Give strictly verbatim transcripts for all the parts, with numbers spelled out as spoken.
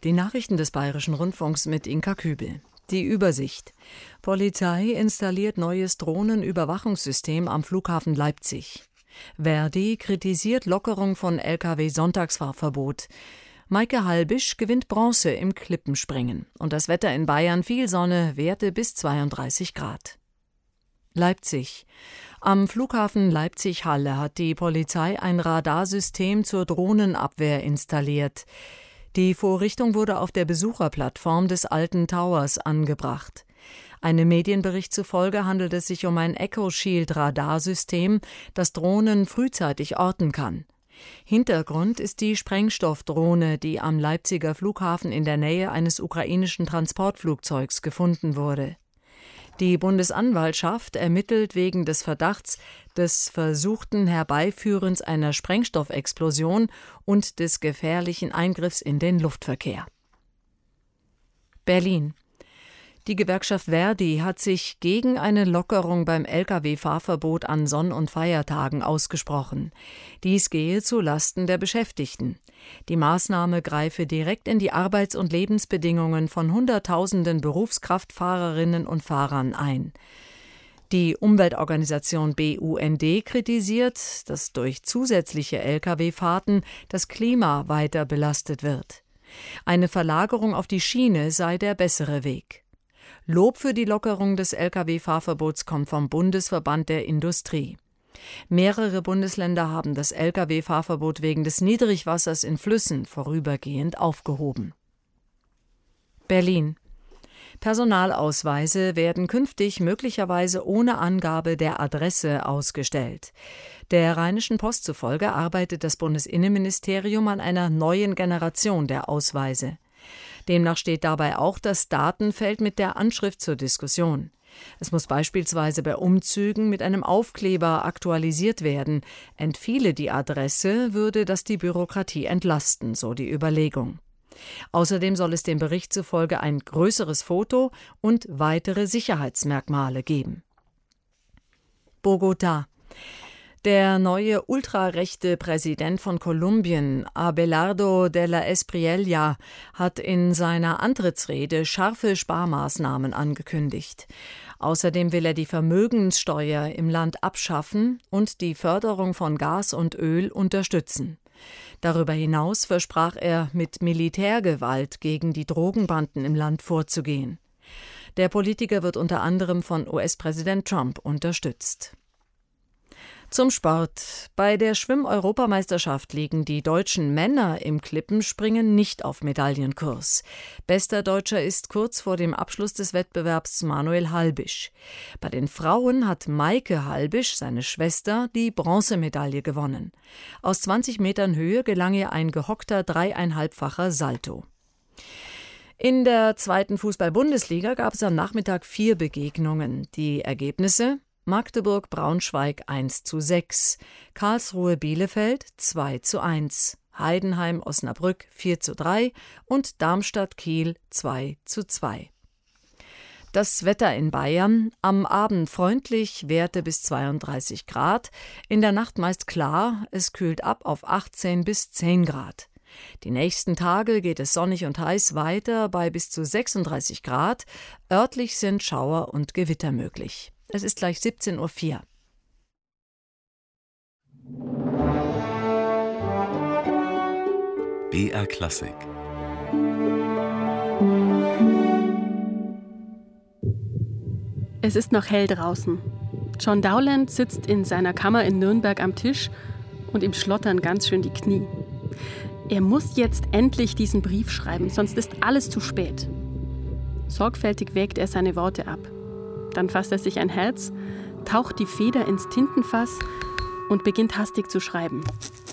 die Nachrichten des Bayerischen Rundfunks mit Inka Kübel. Die Übersicht. Polizei installiert neues Drohnenüberwachungssystem am Flughafen Leipzig. Verdi kritisiert Lockerung von L K W-Sonntagsfahrverbot. Maike Halbisch gewinnt Bronze im Klippenspringen. Und das Wetter in Bayern: viel Sonne, Werte bis zweiunddreißig Grad. Leipzig. Am Flughafen Leipzig-Halle hat die Polizei ein Radarsystem zur Drohnenabwehr installiert. Die Vorrichtung wurde auf der Besucherplattform des alten Towers angebracht. Einem Medienbericht zufolge handelt es sich um ein Echo-Shield-Radarsystem, das Drohnen frühzeitig orten kann. Hintergrund ist die Sprengstoffdrohne, die am Leipziger Flughafen in der Nähe eines ukrainischen Transportflugzeugs gefunden wurde. Die Bundesanwaltschaft ermittelt wegen des Verdachts des versuchten Herbeiführens einer Sprengstoffexplosion und des gefährlichen Eingriffs in den Luftverkehr. Berlin. Die Gewerkschaft Verdi hat sich gegen eine Lockerung beim L K W-Fahrverbot an Sonn- und Feiertagen ausgesprochen. Dies gehe zu Lasten der Beschäftigten. Die Maßnahme greife direkt in die Arbeits- und Lebensbedingungen von Hunderttausenden Berufskraftfahrerinnen und Fahrern ein. Die Umweltorganisation B U N D kritisiert, dass durch zusätzliche L K W-Fahrten das Klima weiter belastet wird. Eine Verlagerung auf die Schiene sei der bessere Weg. Lob für die Lockerung des L K W-Fahrverbots kommt vom Bundesverband der Industrie. Mehrere Bundesländer haben das L K W-Fahrverbot wegen des Niedrigwassers in Flüssen vorübergehend aufgehoben. Berlin. Personalausweise werden künftig möglicherweise ohne Angabe der Adresse ausgestellt. Der Rheinischen Post zufolge arbeitet das Bundesinnenministerium an einer neuen Generation der Ausweise. Demnach steht dabei auch das Datenfeld mit der Anschrift zur Diskussion. Es muss beispielsweise bei Umzügen mit einem Aufkleber aktualisiert werden. Entfiele die Adresse, würde das die Bürokratie entlasten, so die Überlegung. Außerdem soll es dem Bericht zufolge ein größeres Foto und weitere Sicherheitsmerkmale geben. Bogotá. Der neue ultrarechte Präsident von Kolumbien, Abelardo de la Espriella, hat in seiner Antrittsrede scharfe Sparmaßnahmen angekündigt. Außerdem will er die Vermögenssteuer im Land abschaffen und die Förderung von Gas und Öl unterstützen. Darüber hinaus versprach er, mit Militärgewalt gegen die Drogenbanden im Land vorzugehen. Der Politiker wird unter anderem von U S-Präsident Trump unterstützt. Zum Sport. Bei der Schwimm-Europameisterschaft liegen die deutschen Männer im Klippenspringen nicht auf Medaillenkurs. Bester Deutscher ist kurz vor dem Abschluss des Wettbewerbs Manuel Halbisch. Bei den Frauen hat Maike Halbisch, seine Schwester, die Bronzemedaille gewonnen. Aus zwanzig Metern Höhe gelang ihr ein gehockter dreieinhalbfacher Salto. In der zweiten Fußball-Bundesliga gab es am Nachmittag vier Begegnungen. Die Ergebnisse: Magdeburg-Braunschweig eins zu sechs, Karlsruhe-Bielefeld zwei zu eins, Heidenheim-Osnabrück vier zu drei und Darmstadt-Kiel zwei zu zwei. Das Wetter in Bayern: am Abend freundlich, Werte bis zweiunddreißig Grad, in der Nacht meist klar, es kühlt ab auf achtzehn bis zehn Grad. Die nächsten Tage geht es sonnig und heiß weiter bei bis zu sechsunddreißig Grad, örtlich sind Schauer und Gewitter möglich. Es ist gleich siebzehn Uhr vier. B R Klassik. Es ist noch hell draußen. John Dowland sitzt in seiner Kammer in Nürnberg am Tisch und ihm schlottern ganz schön die Knie. Er muss jetzt endlich diesen Brief schreiben, sonst ist alles zu spät. Sorgfältig wägt er seine Worte ab. Dann fasst er sich ein Herz, taucht die Feder ins Tintenfass und beginnt hastig zu schreiben.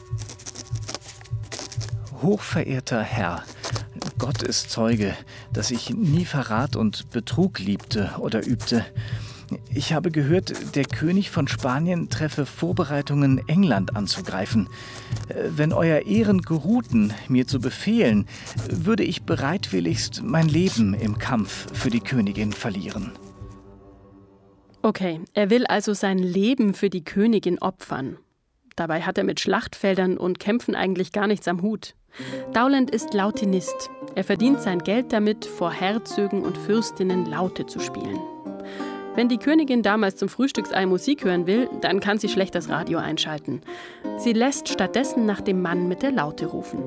Hochverehrter Herr, Gott ist Zeuge, dass ich nie Verrat und Betrug liebte oder übte. Ich habe gehört, der König von Spanien treffe Vorbereitungen, England anzugreifen. Wenn euer Ehren geruhten, mir zu befehlen, würde ich bereitwilligst mein Leben im Kampf für die Königin verlieren. Okay, er will also sein Leben für die Königin opfern. Dabei hat er mit Schlachtfeldern und Kämpfen eigentlich gar nichts am Hut. Dowland ist Lautinist, Er verdient sein Geld damit, vor Herzögen und Fürstinnen Laute zu spielen. Wenn die Königin damals zum Frühstücksei Musik hören will, dann kann sie schlecht das Radio einschalten. Sie lässt stattdessen nach dem Mann mit der Laute rufen.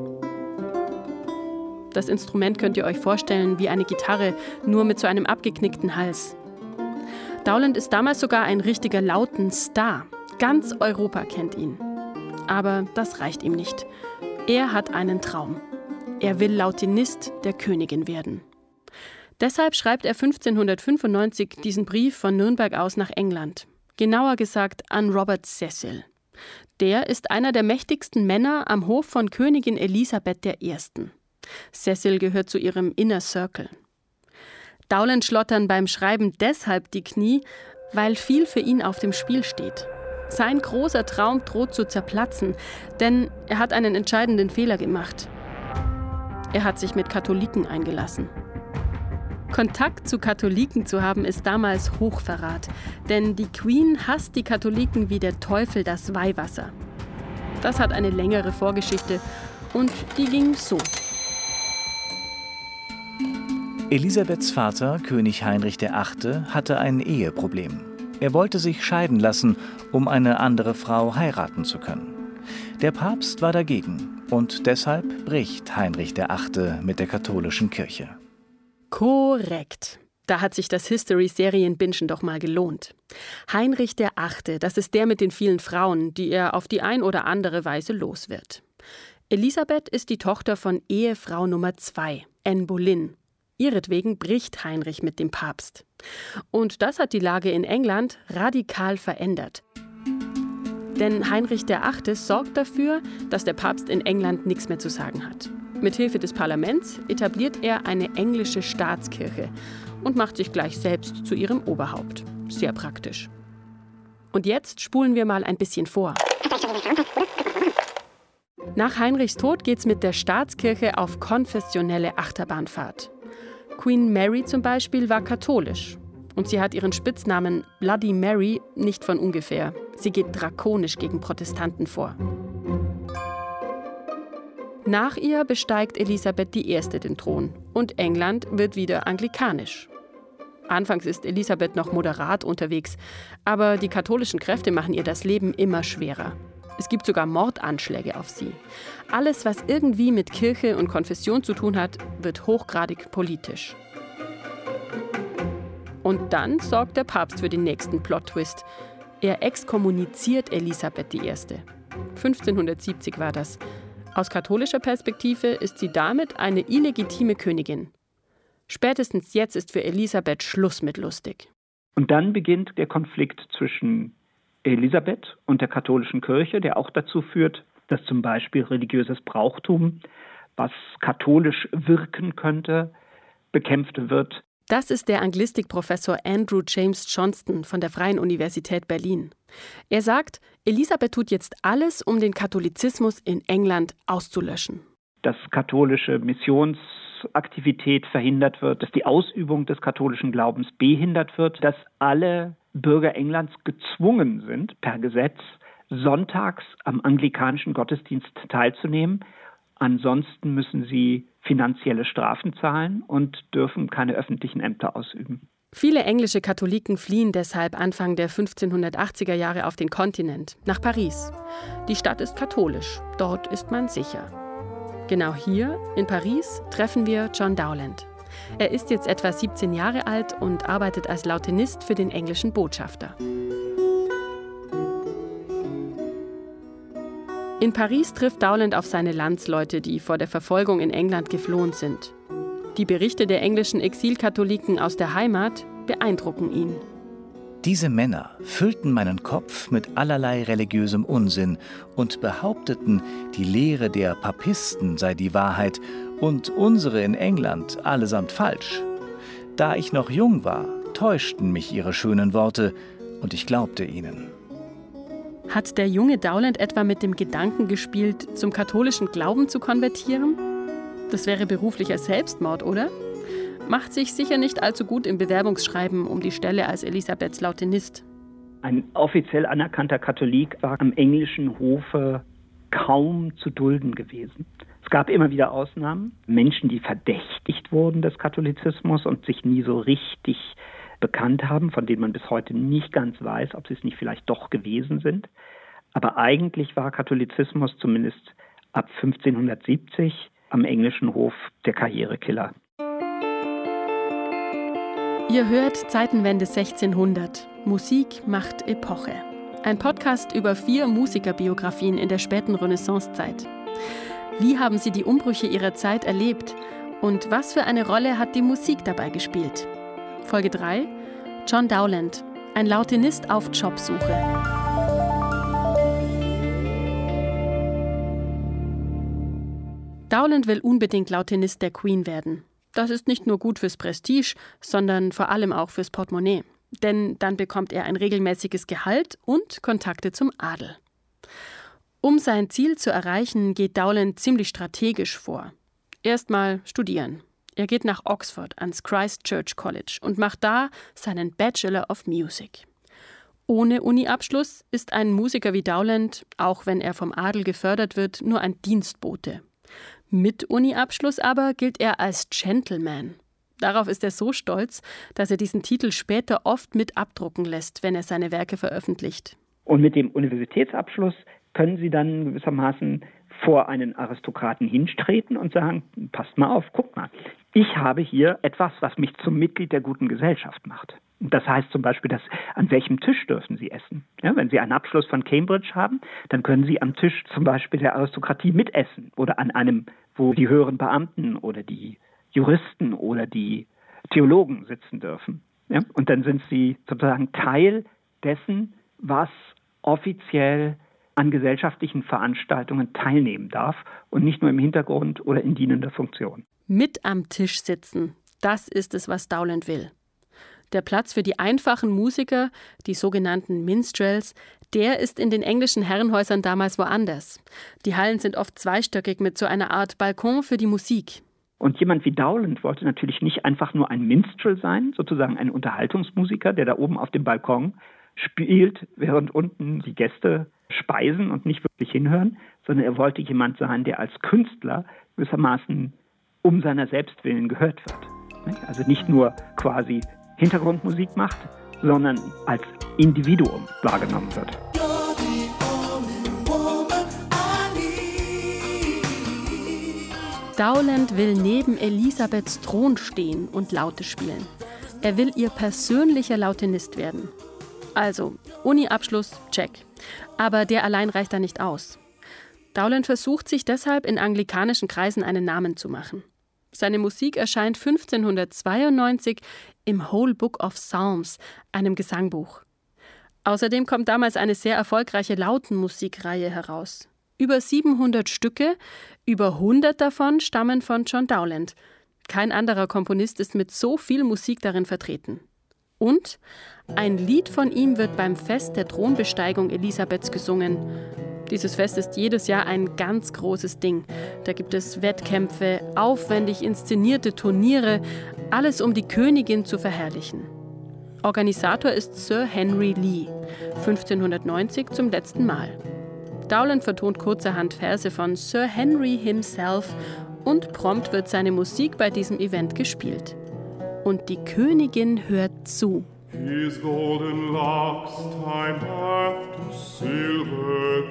Das Instrument könnt ihr euch vorstellen wie eine Gitarre, nur mit so einem abgeknickten Hals. Dowland ist damals sogar ein richtiger Lautenstar. Ganz Europa kennt ihn. Aber das reicht ihm nicht. Er hat einen Traum. Er will Lautenist der Königin werden. Deshalb schreibt er fünfzehnhundertfünfundneunzig diesen Brief von Nürnberg aus nach England. Genauer gesagt an Robert Cecil. Der ist einer der mächtigsten Männer am Hof von Königin Elisabeth der Ersten. Cecil gehört zu ihrem Inner Circle. Dowland schlottern beim Schreiben deshalb die Knie, weil viel für ihn auf dem Spiel steht. Sein großer Traum droht zu zerplatzen, denn er hat einen entscheidenden Fehler gemacht. Er hat sich mit Katholiken eingelassen. Kontakt zu Katholiken zu haben, ist damals Hochverrat, denn die Queen hasst die Katholiken wie der Teufel das Weihwasser. Das hat eine längere Vorgeschichte und die ging so. Elisabeths Vater, König Heinrich der Achte, hatte ein Eheproblem. Er wollte sich scheiden lassen, um eine andere Frau heiraten zu können. Der Papst war dagegen und deshalb bricht Heinrich der Achte mit der katholischen Kirche. Korrekt. Da hat sich das History-Serien-Bingen doch mal gelohnt. Heinrich der Achte, das ist der mit den vielen Frauen, die er auf die ein oder andere Weise los wird. Elisabeth ist die Tochter von Ehefrau Nummer zwei, Anne Boleyn. Ihretwegen bricht Heinrich mit dem Papst. Und das hat die Lage in England radikal verändert. Denn Heinrich der Achte sorgt dafür, dass der Papst in England nichts mehr zu sagen hat. Mithilfe des Parlaments etabliert er eine englische Staatskirche und macht sich gleich selbst zu ihrem Oberhaupt. Sehr praktisch. Und jetzt spulen wir mal ein bisschen vor. Nach Heinrichs Tod geht's mit der Staatskirche auf konfessionelle Achterbahnfahrt. Queen Mary zum Beispiel war katholisch. Und sie hat ihren Spitznamen Bloody Mary nicht von ungefähr. Sie geht drakonisch gegen Protestanten vor. Nach ihr besteigt Elisabeth die Erste den Thron und England wird wieder anglikanisch. Anfangs ist Elisabeth noch moderat unterwegs, aber die katholischen Kräfte machen ihr das Leben immer schwerer. Es gibt sogar Mordanschläge auf sie. Alles, was irgendwie mit Kirche und Konfession zu tun hat, wird hochgradig politisch. Und dann sorgt der Papst für den nächsten Plot-Twist. Er exkommuniziert Elisabeth die Erste. fünfzehnhundertsiebzig war das. Aus katholischer Perspektive ist sie damit eine illegitime Königin. Spätestens jetzt ist für Elisabeth Schluss mit lustig. Und dann beginnt der Konflikt zwischen Elisabeth und der katholischen Kirche, der auch dazu führt, dass zum Beispiel religiöses Brauchtum, was katholisch wirken könnte, bekämpft wird. Das ist der Anglistikprofessor Andrew James Johnston von der Freien Universität Berlin. Er sagt, Elisabeth tut jetzt alles, um den Katholizismus in England auszulöschen. Dass katholische Missionsaktivität verhindert wird, dass die Ausübung des katholischen Glaubens behindert wird, dass alle Bürger Englands gezwungen sind, per Gesetz sonntags am anglikanischen Gottesdienst teilzunehmen. Ansonsten müssen sie finanzielle Strafen zahlen und dürfen keine öffentlichen Ämter ausüben. Viele englische Katholiken fliehen deshalb Anfang der fünfzehnhundertachtziger Jahre auf den Kontinent, nach Paris. Die Stadt ist katholisch, dort ist man sicher. Genau hier, in Paris, treffen wir John Dowland. Er ist jetzt etwa siebzehn Jahre alt und arbeitet als Lautenist für den englischen Botschafter. In Paris trifft Dowland auf seine Landsleute, die vor der Verfolgung in England geflohen sind. Die Berichte der englischen Exilkatholiken aus der Heimat beeindrucken ihn. Diese Männer füllten meinen Kopf mit allerlei religiösem Unsinn und behaupteten, die Lehre der Papisten sei die Wahrheit und unsere in England allesamt falsch. Da ich noch jung war, täuschten mich ihre schönen Worte und ich glaubte ihnen. Hat der junge Dowland etwa mit dem Gedanken gespielt, zum katholischen Glauben zu konvertieren? Das wäre beruflicher Selbstmord, oder? Macht sich sicher nicht allzu gut im Bewerbungsschreiben um die Stelle als Elisabeths Lautenist. Ein offiziell anerkannter Katholik war am englischen Hofe kaum zu dulden gewesen. Es gab immer wieder Ausnahmen, Menschen, die verdächtigt wurden des Katholizismus und sich nie so richtig bekannt haben, von denen man bis heute nicht ganz weiß, ob sie es nicht vielleicht doch gewesen sind. Aber eigentlich war Katholizismus zumindest ab fünfzehnhundertsiebzig am englischen Hof der Karrierekiller. Ihr hört Zeitenwende sechzehnhundert. Musik macht Epoche. Ein Podcast über vier Musikerbiografien in der späten Renaissancezeit. Wie haben sie die Umbrüche ihrer Zeit erlebt? Und was für eine Rolle hat die Musik dabei gespielt? Folge drei: John Dowland, ein Lautenist auf Jobsuche. Dowland will unbedingt Lautenist der Queen werden. Das ist nicht nur gut fürs Prestige, sondern vor allem auch fürs Portemonnaie. Denn dann bekommt er ein regelmäßiges Gehalt und Kontakte zum Adel. Um sein Ziel zu erreichen, geht Dowland ziemlich strategisch vor. Erstmal studieren. Er geht nach Oxford ans Christ Church College und macht da seinen Bachelor of Music. Ohne Uni-Abschluss ist ein Musiker wie Dowland, auch wenn er vom Adel gefördert wird, nur ein Dienstbote. Mit Uni-Abschluss aber gilt er als Gentleman. Darauf ist er so stolz, dass er diesen Titel später oft mit abdrucken lässt, wenn er seine Werke veröffentlicht. Und mit dem Universitätsabschluss können Sie dann gewissermaßen vor einen Aristokraten hintreten und sagen, passt mal auf, guck mal, ich habe hier etwas, was mich zum Mitglied der guten Gesellschaft macht. Und das heißt zum Beispiel, dass, an welchem Tisch dürfen Sie essen? Ja, wenn Sie einen Abschluss von Cambridge haben, dann können Sie am Tisch zum Beispiel der Aristokratie mitessen oder an einem, wo die höheren Beamten oder die Juristen oder die Theologen sitzen dürfen. Ja? Und dann sind Sie sozusagen Teil dessen, was offiziell an gesellschaftlichen Veranstaltungen teilnehmen darf und nicht nur im Hintergrund oder in dienender Funktion. Mit am Tisch sitzen, das ist es, was Dowland will. Der Platz für die einfachen Musiker, die sogenannten Minstrels, der ist in den englischen Herrenhäusern damals woanders. Die Hallen sind oft zweistöckig mit so einer Art Balkon für die Musik. Und jemand wie Dowland wollte natürlich nicht einfach nur ein Minstrel sein, sozusagen ein Unterhaltungsmusiker, der da oben auf dem Balkon spielt, während unten die Gäste speisen und nicht wirklich hinhören, sondern er wollte jemand sein, der als Künstler gewissermaßen um seiner selbst willen gehört wird. Also nicht nur quasi Hintergrundmusik macht, sondern als Individuum wahrgenommen wird. Dowland will neben Elisabeths Thron stehen und Laute spielen. Er will ihr persönlicher Lautenist werden. Also, Uni-Abschluss, check. Aber der allein reicht da nicht aus. Dowland versucht sich deshalb in anglikanischen Kreisen einen Namen zu machen. Seine Musik erscheint fünfzehnhundertzweiundneunzig im Whole Book of Psalms, einem Gesangbuch. Außerdem kommt damals eine sehr erfolgreiche Lautenmusikreihe heraus. Über siebenhundert Stücke, über hundert davon stammen von John Dowland. Kein anderer Komponist ist mit so viel Musik darin vertreten. Und ein Lied von ihm wird beim Fest der Thronbesteigung Elisabeths gesungen. Dieses Fest ist jedes Jahr ein ganz großes Ding. Da gibt es Wettkämpfe, aufwendig inszenierte Turniere, alles um die Königin zu verherrlichen. Organisator ist Sir Henry Lee, fünfzehnhundertneunzig zum letzten Mal. Dowland vertont kurzerhand Verse von Sir Henry himself und prompt wird seine Musik bei diesem Event gespielt. Und die Königin hört zu. His golden locks time hath to silver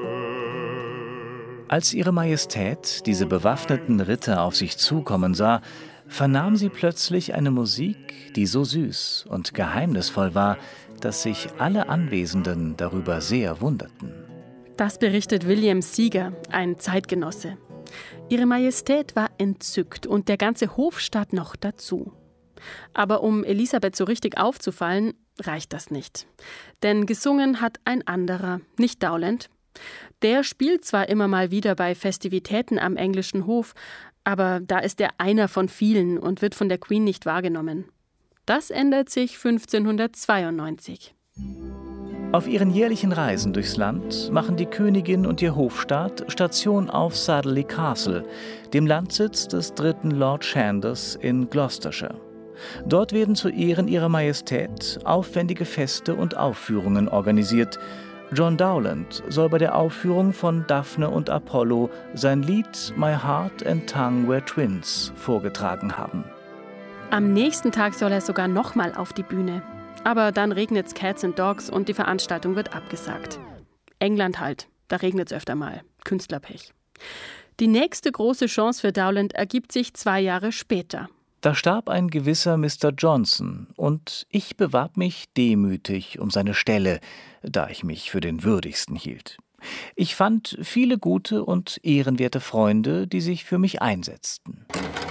turned. Als ihre Majestät diese bewaffneten Ritter auf sich zukommen sah, vernahm sie plötzlich eine Musik, die so süß und geheimnisvoll war, dass sich alle Anwesenden darüber sehr wunderten. Das berichtet William Seeger, ein Zeitgenosse. Ihre Majestät war entzückt und der ganze Hofstaat noch dazu. Aber um Elisabeth so richtig aufzufallen, reicht das nicht. Denn gesungen hat ein anderer, nicht Dowland. Der spielt zwar immer mal wieder bei Festivitäten am englischen Hof, aber da ist er einer von vielen und wird von der Queen nicht wahrgenommen. Das ändert sich fünfzehnhundertzweiundneunzig. Auf ihren jährlichen Reisen durchs Land machen die Königin und ihr Hofstaat Station auf Sudley Castle, dem Landsitz des dritten Lord Chandos in Gloucestershire. Dort werden zu Ehren ihrer Majestät aufwendige Feste und Aufführungen organisiert, John Dowland soll bei der Aufführung von Daphne und Apollo sein Lied My Heart and Tongue Were Twins vorgetragen haben. Am nächsten Tag soll er sogar nochmal auf die Bühne. Aber dann regnet's Cats and Dogs und die Veranstaltung wird abgesagt. England halt, da regnet's öfter mal. Künstlerpech. Die nächste große Chance für Dowland ergibt sich zwei Jahre später. Da starb ein gewisser Mister Johnson und ich bewarb mich demütig um seine Stelle, da ich mich für den würdigsten hielt. Ich fand viele gute und ehrenwerte Freunde, die sich für mich einsetzten.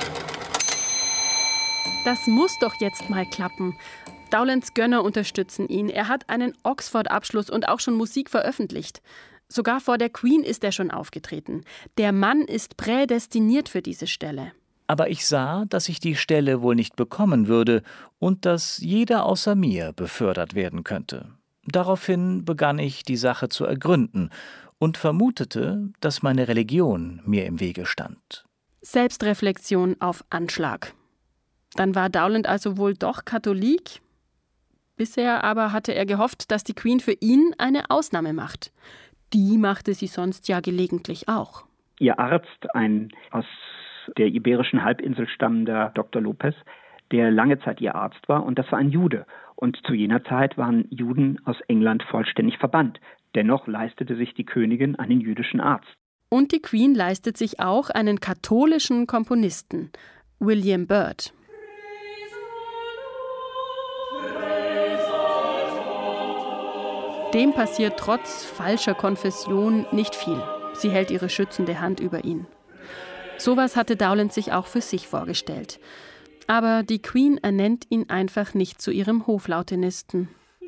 Das muss doch jetzt mal klappen. Dowlands Gönner unterstützen ihn. Er hat einen Oxford-Abschluss und auch schon Musik veröffentlicht. Sogar vor der Queen ist er schon aufgetreten. Der Mann ist prädestiniert für diese Stelle. Aber ich sah, dass ich die Stelle wohl nicht bekommen würde und dass jeder außer mir befördert werden könnte. Daraufhin begann ich, die Sache zu ergründen und vermutete, dass meine Religion mir im Wege stand. Selbstreflexion auf Anschlag. Dann war Dowland also wohl doch Katholik? Bisher aber hatte er gehofft, dass die Queen für ihn eine Ausnahme macht. Die machte sie sonst ja gelegentlich auch. Ihr Arzt, ein aus der iberischen Halbinsel stammender Doktor Lopez, der lange Zeit ihr Arzt war, und das war ein Jude. Und zu jener Zeit waren Juden aus England vollständig verbannt. Dennoch leistete sich die Königin einen jüdischen Arzt. Und die Queen leistet sich auch einen katholischen Komponisten, William Byrd. Dem passiert trotz falscher Konfession nicht viel. Sie hält ihre schützende Hand über ihn. Sowas hatte Dowland sich auch für sich vorgestellt. Aber die Queen ernennt ihn einfach nicht zu ihrem Hoflautenisten.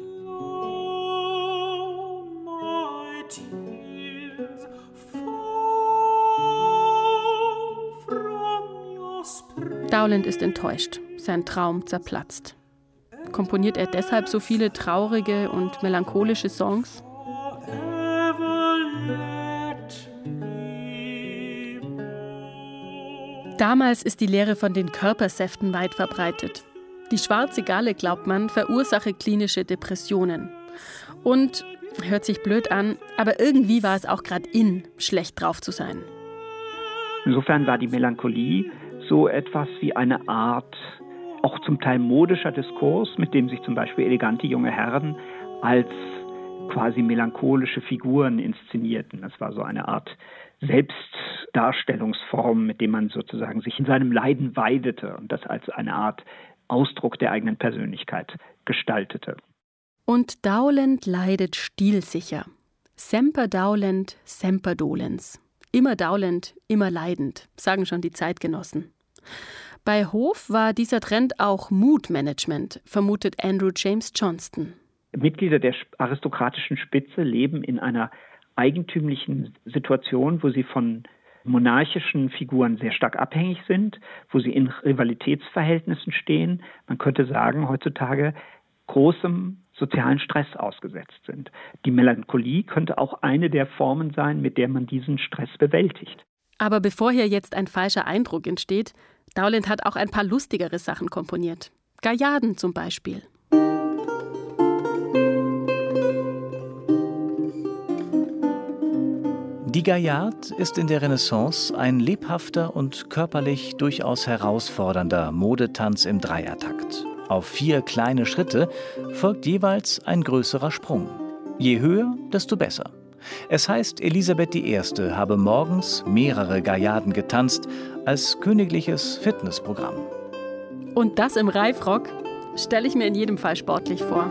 Dowland ist enttäuscht. Sein Traum zerplatzt. Komponiert er deshalb so viele traurige und melancholische Songs? Damals ist die Lehre von den Körpersäften weit verbreitet. Die schwarze Galle, glaubt man, verursache klinische Depressionen. Und, hört sich blöd an, aber irgendwie war es auch gerade in, schlecht drauf zu sein. Insofern war die Melancholie so etwas wie eine Art, auch zum Teil modischer Diskurs, mit dem sich zum Beispiel elegante junge Herren als quasi melancholische Figuren inszenierten. Das war so eine Art Selbstdarstellungsform, mit dem man sozusagen sich in seinem Leiden weidete und das als eine Art Ausdruck der eigenen Persönlichkeit gestaltete. Und Dowland leidet stilsicher. Semper Dowland, semper dolens. Immer Dowland, immer leidend, sagen schon die Zeitgenossen. Bei Hof war dieser Trend auch Mood-Management, vermutet Andrew James Johnston. Mitglieder der aristokratischen Spitze leben in einer eigentümlichen Situation, wo sie von monarchischen Figuren sehr stark abhängig sind, wo sie in Rivalitätsverhältnissen stehen. Man könnte sagen, heutzutage großem sozialen Stress ausgesetzt sind. Die Melancholie könnte auch eine der Formen sein, mit der man diesen Stress bewältigt. Aber bevor hier jetzt ein falscher Eindruck entsteht, Dowland hat auch ein paar lustigere Sachen komponiert. Gaillarden zum Beispiel. Die Gaillard ist in der Renaissance ein lebhafter und körperlich durchaus herausfordernder Modetanz im Dreiertakt. Auf vier kleine Schritte folgt jeweils ein größerer Sprung. Je höher, desto besser. Es heißt, Elisabeth die Erste habe morgens mehrere Gaillarden getanzt als königliches Fitnessprogramm. Und das im Reifrock stelle ich mir in jedem Fall sportlich vor.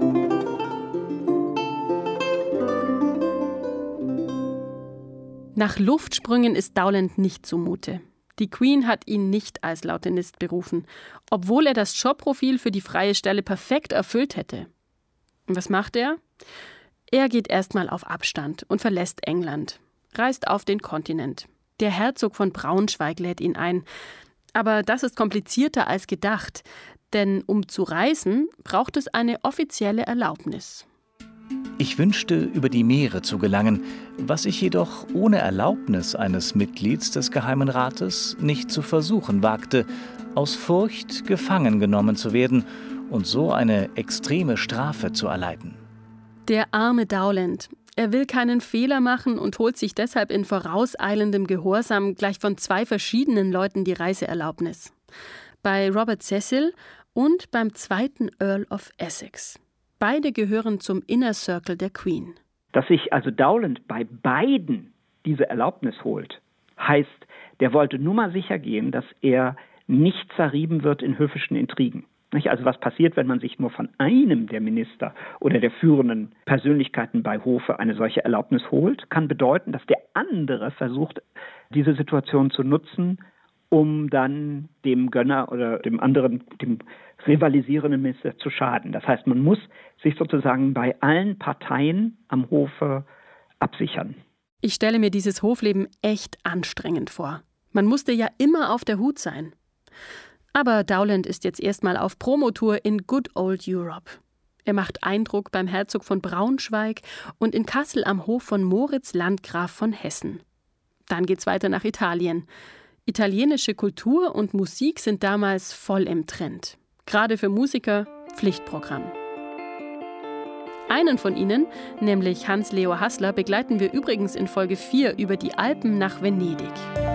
Nach Luftsprüngen ist Dowland nicht zumute. Die Queen hat ihn nicht als Lautenist berufen, obwohl er das Jobprofil für die freie Stelle perfekt erfüllt hätte. Und was macht er? Er geht erstmal auf Abstand und verlässt England, reist auf den Kontinent. Der Herzog von Braunschweig lädt ihn ein. Aber das ist komplizierter als gedacht, denn um zu reisen, braucht es eine offizielle Erlaubnis. Ich wünschte, über die Meere zu gelangen, was ich jedoch ohne Erlaubnis eines Mitglieds des Geheimen Rates nicht zu versuchen wagte, aus Furcht, gefangen genommen zu werden und so eine extreme Strafe zu erleiden. Der arme Dowland. Er will keinen Fehler machen und holt sich deshalb in vorauseilendem Gehorsam gleich von zwei verschiedenen Leuten die Reiseerlaubnis. Bei Robert Cecil und beim zweiten Earl of Essex. Beide gehören zum Inner Circle der Queen. Dass sich also Dowland bei beiden diese Erlaubnis holt, heißt, der wollte nur mal sicher gehen, dass er nicht zerrieben wird in höfischen Intrigen. Also was passiert, wenn man sich nur von einem der Minister oder der führenden Persönlichkeiten bei Hofe eine solche Erlaubnis holt, kann bedeuten, dass der andere versucht, diese Situation zu nutzen, um dann dem Gönner oder dem anderen, dem rivalisierenden Minister zu schaden. Das heißt, man muss sich sozusagen bei allen Parteien am Hofe absichern. Ich stelle mir dieses Hofleben echt anstrengend vor. Man musste ja immer auf der Hut sein. Aber Dowland ist jetzt erstmal auf Promotour in Good Old Europe. Er macht Eindruck beim Herzog von Braunschweig und in Kassel am Hof von Moritz Landgraf von Hessen. Dann geht's weiter nach Italien. Italienische Kultur und Musik sind damals voll im Trend. Gerade für Musiker Pflichtprogramm. Einen von ihnen, nämlich Hans-Leo Hassler, begleiten wir übrigens in Folge vier über die Alpen nach Venedig.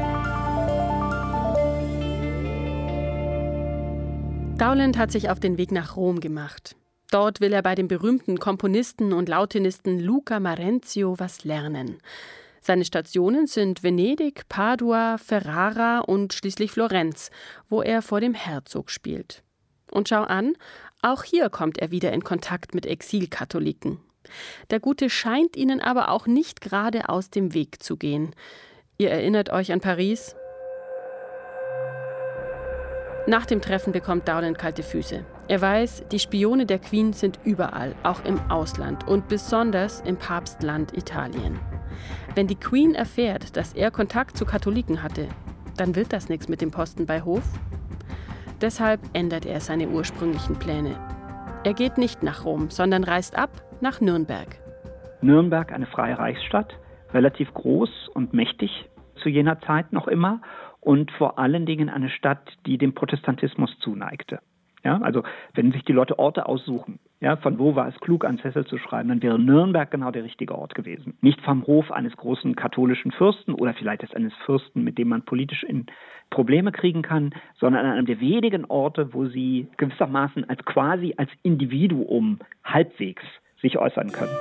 Dowland hat sich auf den Weg nach Rom gemacht. Dort will er bei dem berühmten Komponisten und Lautenisten Luca Marenzio was lernen. Seine Stationen sind Venedig, Padua, Ferrara und schließlich Florenz, wo er vor dem Herzog spielt. Und schau an, auch hier kommt er wieder in Kontakt mit Exilkatholiken. Der Gute scheint ihnen aber auch nicht gerade aus dem Weg zu gehen. Ihr erinnert euch an Paris? Nach dem Treffen bekommt Dowland kalte Füße. Er weiß, die Spione der Queen sind überall, auch im Ausland und besonders im Papstland Italien. Wenn die Queen erfährt, dass er Kontakt zu Katholiken hatte, dann wird das nichts mit dem Posten bei Hof. Deshalb ändert er seine ursprünglichen Pläne. Er geht nicht nach Rom, sondern reist ab nach Nürnberg. Nürnberg, eine freie Reichsstadt, relativ groß und mächtig zu jener Zeit noch immer. Und vor allen Dingen eine Stadt, die dem Protestantismus zuneigte. Ja, also wenn sich die Leute Orte aussuchen, ja, von wo war es klug, an Cecil zu schreiben, dann wäre Nürnberg genau der richtige Ort gewesen. Nicht vom Hof eines großen katholischen Fürsten oder vielleicht des eines Fürsten, mit dem man politisch in Probleme kriegen kann, sondern an einem der wenigen Orte, wo sie gewissermaßen als quasi als Individuum halbwegs sich äußern können.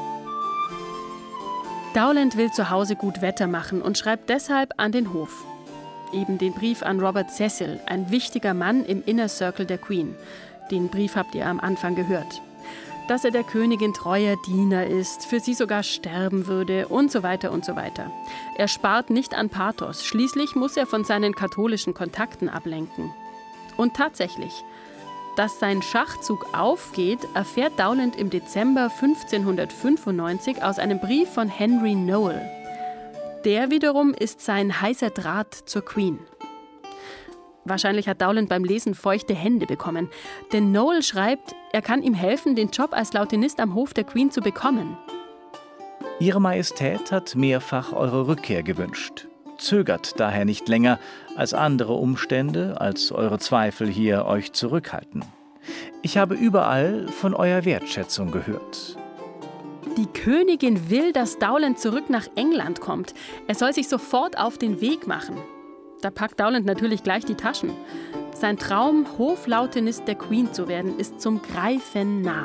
Dowland will zu Hause gut Wetter machen und schreibt deshalb an den Hof. Eben den Brief an Robert Cecil, ein wichtiger Mann im Inner Circle der Queen. Den Brief habt ihr am Anfang gehört. Dass er der Königin treuer Diener ist, für sie sogar sterben würde und so weiter und so weiter. Er spart nicht an Pathos, schließlich muss er von seinen katholischen Kontakten ablenken. Und tatsächlich, dass sein Schachzug aufgeht, erfährt Dowland im Dezember fünfzehnhundertfünfundneunzig aus einem Brief von Henry Noel. Der wiederum ist sein heißer Draht zur Queen. Wahrscheinlich hat Dowland beim Lesen feuchte Hände bekommen, denn Noel schreibt, er kann ihm helfen, den Job als Lautenist am Hof der Queen zu bekommen. Ihre Majestät hat mehrfach eure Rückkehr gewünscht. Zögert daher nicht länger, als andere Umstände, als eure Zweifel hier euch zurückhalten. Ich habe überall von eurer Wertschätzung gehört. Die Königin will, dass Dowland zurück nach England kommt. Er soll sich sofort auf den Weg machen. Da packt Dowland natürlich gleich die Taschen. Sein Traum, Hoflautenist der Queen zu werden, ist zum Greifen nah.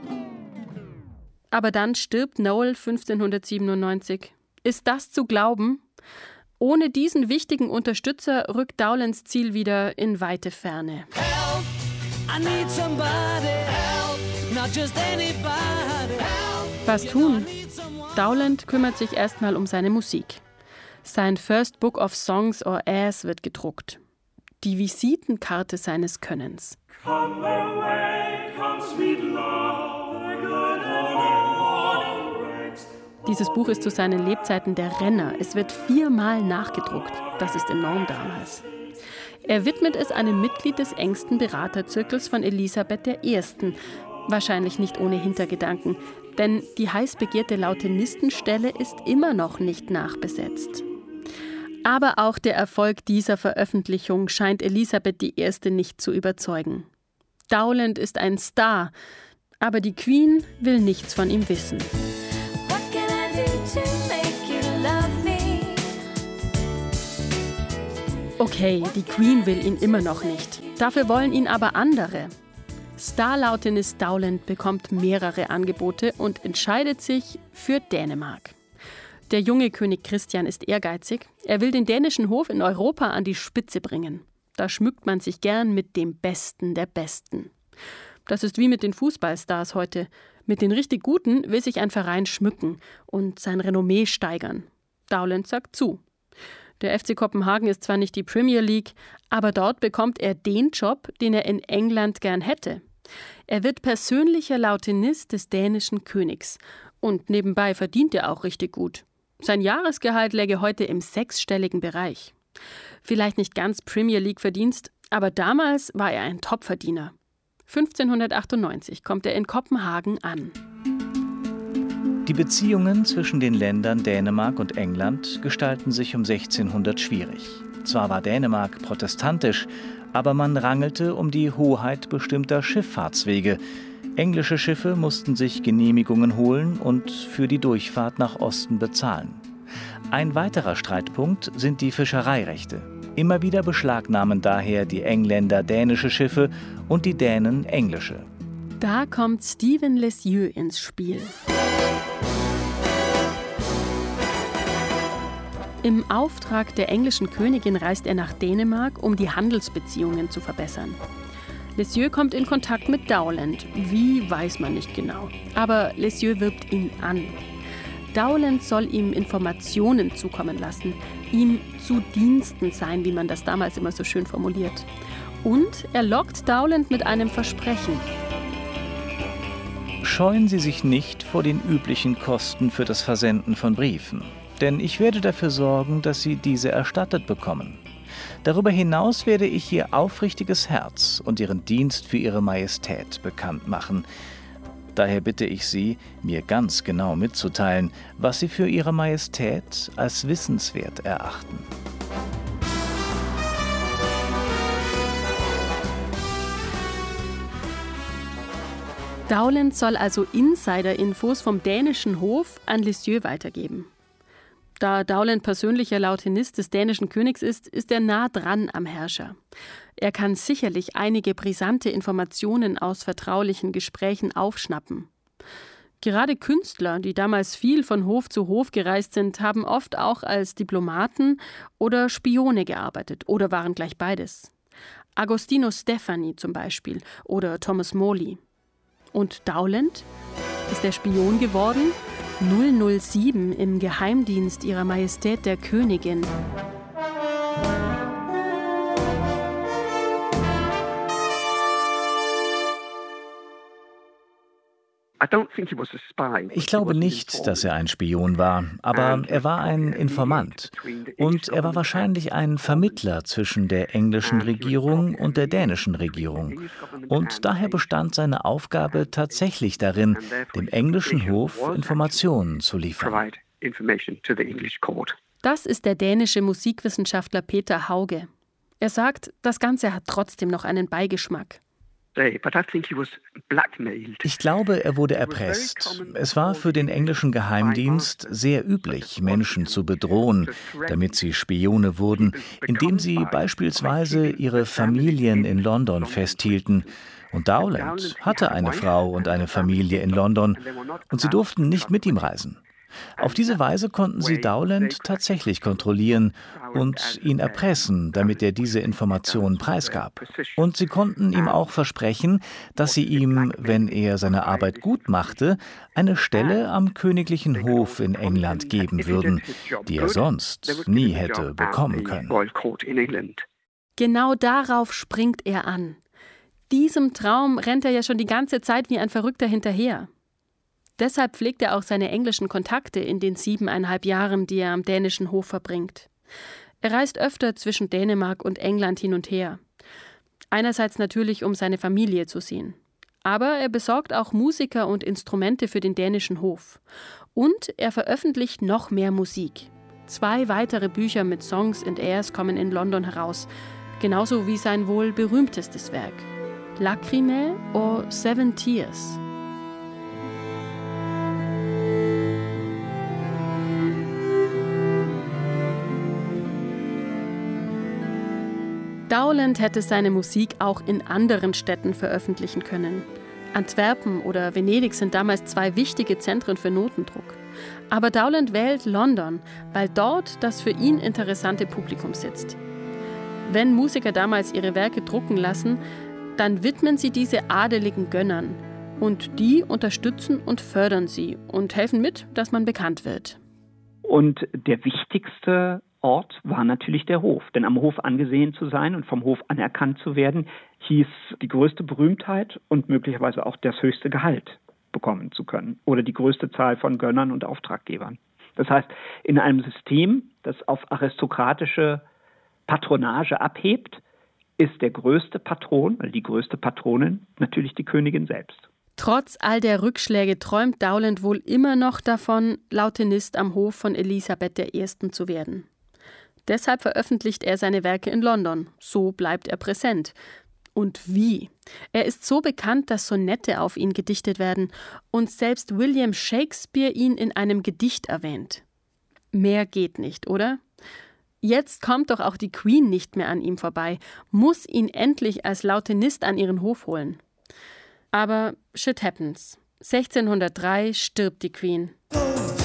Aber dann stirbt Noel fünfzehnhundertsiebenundneunzig. Ist das zu glauben? Ohne diesen wichtigen Unterstützer rückt Dowlands Ziel wieder in weite Ferne. Help, I need somebody, help, not just anybody, help. Was tun? Dowland kümmert sich erstmal um seine Musik. Sein First Book of Songs or Airs wird gedruckt. Die Visitenkarte seines Könnens. Come away, come sweet love, the good morning breaks. Dieses Buch ist zu seinen Lebzeiten der Renner. Es wird viermal nachgedruckt. Das ist enorm damals. Er widmet es einem Mitglied des engsten Beraterzirkels von Elisabeth der Ersten. Wahrscheinlich nicht ohne Hintergedanken, denn die heiß begehrte Lautenistenstelle ist immer noch nicht nachbesetzt. Aber auch der Erfolg dieser Veröffentlichung scheint Elisabeth die Erste nicht zu überzeugen. Dowland ist ein Star, Aber die Queen will nichts von ihm wissen. Okay, die Queen will ihn immer noch nicht. Dafür wollen ihn aber andere. Starlautenist Dowland bekommt mehrere Angebote und entscheidet sich für Dänemark. Der junge König Christian ist ehrgeizig. Er will den dänischen Hof in Europa an die Spitze bringen. Da schmückt man sich gern mit dem Besten der Besten. Das ist wie mit den Fußballstars heute. Mit den richtig Guten will sich ein Verein schmücken und sein Renommee steigern. Dowland sagt zu. Der F C Kopenhagen ist zwar nicht die Premier League, aber dort bekommt er den Job, den er in England gern hätte. Er wird persönlicher Lautenist des dänischen Königs. Und nebenbei verdient er auch richtig gut. Sein Jahresgehalt läge heute im sechsstelligen Bereich. Vielleicht nicht ganz Premier League-Verdienst, aber damals war er ein Topverdiener. fünfzehnhundertachtundneunzig kommt er in Kopenhagen an. Die Beziehungen zwischen den Ländern Dänemark und England gestalten sich um sechzehnhundert schwierig. Zwar war Dänemark protestantisch, aber man rangelte um die Hoheit bestimmter Schifffahrtswege. Englische Schiffe mussten sich Genehmigungen holen und für die Durchfahrt nach Osten bezahlen. Ein weiterer Streitpunkt sind die Fischereirechte. Immer wieder beschlagnahmen daher die Engländer dänische Schiffe und die Dänen englische. Da kommt Stephen Lesieux ins Spiel. Im Auftrag der englischen Königin reist er nach Dänemark, um die Handelsbeziehungen zu verbessern. Lesieux kommt in Kontakt mit Dowland. Wie, weiß man nicht genau. Aber Lesieux wirbt ihn an. Dowland soll ihm Informationen zukommen lassen, ihm zu Diensten sein, wie man das damals immer so schön formuliert. Und er lockt Dowland mit einem Versprechen. Scheuen Sie sich nicht vor den üblichen Kosten für das Versenden von Briefen. Denn ich werde dafür sorgen, dass Sie diese erstattet bekommen. Darüber hinaus werde ich Ihr aufrichtiges Herz und Ihren Dienst für Ihre Majestät bekannt machen. Daher bitte ich Sie, mir ganz genau mitzuteilen, was Sie für Ihre Majestät als wissenswert erachten. Dowland soll also Insider-Infos vom dänischen Hof an Lesieux weitergeben. Da Dowland persönlicher Lautenist des dänischen Königs ist, ist er nah dran am Herrscher. Er kann sicherlich einige brisante Informationen aus vertraulichen Gesprächen aufschnappen. Gerade Künstler, die damals viel von Hof zu Hof gereist sind, haben oft auch als Diplomaten oder Spione gearbeitet oder waren gleich beides. Agostino Stefani zum Beispiel oder Thomas Morley. Und Dowland? Ist er Spion geworden? null null sieben im Geheimdienst Ihrer Majestät der Königin. Ich glaube nicht, dass er ein Spion war, aber er war ein Informant. Und er war wahrscheinlich ein Vermittler zwischen der englischen Regierung und der dänischen Regierung. Und daher bestand seine Aufgabe tatsächlich darin, dem englischen Hof Informationen zu liefern. Das ist der dänische Musikwissenschaftler Peter Hauge. Er sagt, das Ganze hat trotzdem noch einen Beigeschmack. Ich glaube, er wurde erpresst. Es war für den englischen Geheimdienst sehr üblich, Menschen zu bedrohen, damit sie Spione wurden, indem sie beispielsweise ihre Familien in London festhielten. Und Dowland hatte eine Frau und eine Familie in London und sie durften nicht mit ihm reisen. Auf diese Weise konnten sie Dowland tatsächlich kontrollieren und ihn erpressen, damit er diese Informationen preisgab. Und sie konnten ihm auch versprechen, dass sie ihm, wenn er seine Arbeit gut machte, eine Stelle am königlichen Hof in England geben würden, die er sonst nie hätte bekommen können. Genau darauf springt er an. Diesem Traum rennt er ja schon die ganze Zeit wie ein Verrückter hinterher. Deshalb pflegt er auch seine englischen Kontakte in den siebeneinhalb Jahren, die er am dänischen Hof verbringt. Er reist öfter zwischen Dänemark und England hin und her. Einerseits natürlich, um seine Familie zu sehen. Aber er besorgt auch Musiker und Instrumente für den dänischen Hof. Und er veröffentlicht noch mehr Musik. Zwei weitere Bücher mit Songs and Airs kommen in London heraus. Genauso wie sein wohl berühmtestes Werk. Lacrymae or Seven Tears. Dowland hätte seine Musik auch in anderen Städten veröffentlichen können. Antwerpen oder Venedig sind damals zwei wichtige Zentren für Notendruck. Aber Dowland wählt London, weil dort das für ihn interessante Publikum sitzt. Wenn Musiker damals ihre Werke drucken lassen, dann widmen sie diese adeligen Gönnern. Und die unterstützen und fördern sie und helfen mit, dass man bekannt wird. Und der wichtigste Ort war natürlich der Hof. Denn am Hof angesehen zu sein und vom Hof anerkannt zu werden, hieß die größte Berühmtheit und möglicherweise auch das höchste Gehalt bekommen zu können. Oder die größte Zahl von Gönnern und Auftraggebern. Das heißt, in einem System, das auf aristokratische Patronage abhebt, ist der größte Patron, also die größte Patronin, natürlich die Königin selbst. Trotz all der Rückschläge träumt Dowland wohl immer noch davon, Lautenist am Hof von Elisabeth der Ersten zu werden. Deshalb veröffentlicht er seine Werke in London. So bleibt er präsent. Und wie? Er ist so bekannt, dass Sonette auf ihn gedichtet werden und selbst William Shakespeare ihn in einem Gedicht erwähnt. Mehr geht nicht, oder? Jetzt kommt doch auch die Queen nicht mehr an ihm vorbei, muss ihn endlich als Lautenist an ihren Hof holen. Aber shit happens. sechzehnhundertdrei stirbt die Queen.